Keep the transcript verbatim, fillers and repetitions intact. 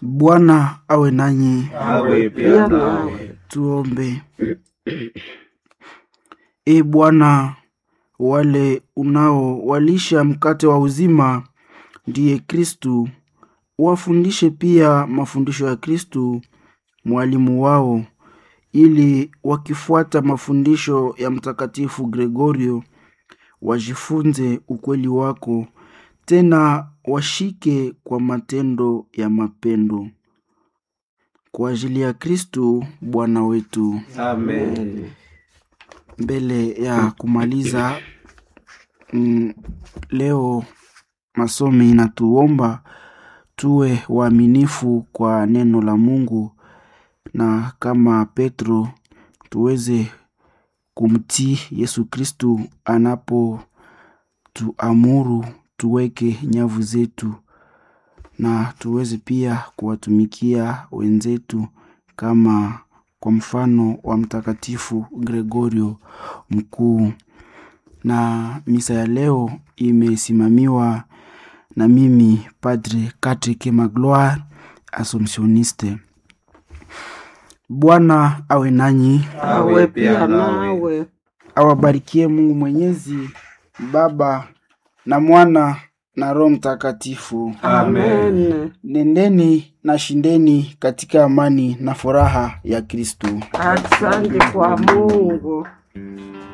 Bwana awe nanyi. Awe pia nawe. Tuombe. E Bwana, wale unaowalisha mkate wa uzima ndiye Kristu, wafundishe pia mafundisho ya Kristu mwalimu wao, ili wakifuata mafundisho ya Mtakatifu Gregorio wajifunze ukweli wako, tena washike kwa matendo ya mapendo. Kwa ajili ya Kristu Bwana wetu. Amen. Mbele ya kumaliza mm, leo masomi inatuomba tuwe waaminifu kwa neno la Mungu, na kama Petro tuweze kumtii Yesu Kristu anapo tuamuru tuweke nyavu zetu, na tuweze pia kuwatumikia wenzetu kama kwa mfano wa Mtakatifu Gregorio mkuu. Na misa ya leo imesimamiwa na mimi Padre Patrick Magloire, Assumptioniste. Bwana awe nanyi. Awe pia nawe. Awabarikie Mungu Mwenyezi, Baba na Mwana na Roho Mtakatifu. Amen. Nendeni na shindeni katika amani na furaha ya Kristo. Asante kwa Mungu.